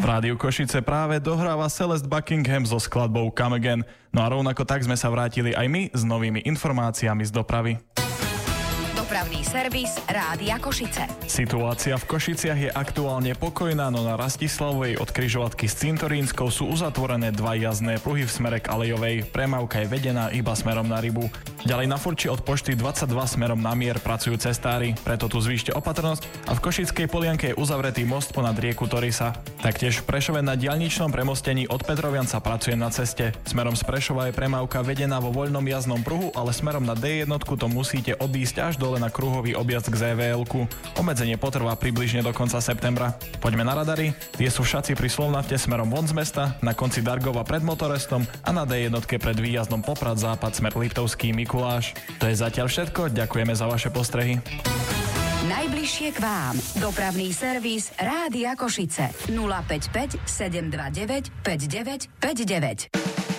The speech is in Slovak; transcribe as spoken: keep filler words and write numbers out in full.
V Rádiu Košice práve dohráva Celeste Buckingham so skladbou Come Again. No a rovnako tak sme sa vrátili aj my s novými informáciami z dopravy. Dopravný servis Rádia Košice. Situácia v Košiciach je aktuálne pokojná, no na Rastislavovej od križovatky s Cintorínskou sú uzatvorené dva jazdné pruhy v smere k Alejovej. Premávka je vedená iba smerom na Rybu. Ďalej na Furči od Pošty dvadsaťdva smerom na Mier pracujú cestári, preto tu zvýšte opatrnosť a v Košickej Polianke je uzavretý most ponad rieku Torisa. Taktiež v Prešove na diaľničnom premostení od Petrovian sa pracuje na ceste. Smerom z Prešova je premávka vedená vo voľnom jazdnom pruhu, ale smerom na dé jedna to musíte odísť až dole na kruhový objazd k zé vé elku. Obmedzenie potrvá približne do konca septembra. Poďme na radary. Tie sú v Šaci pri Slovnafte smerom von z mesta, na konci Dargova pred Motorestom a na dé jedna pred výjazdom Poprad západ smer Liptovský Mikuláš. To je zatiaľ všetko. Ďakujeme za vaše postrehy. Najbližšie k vám. Dopravný servis Rádia Košice. nula päť päť sedem dva deväť päť deväť päť deväť.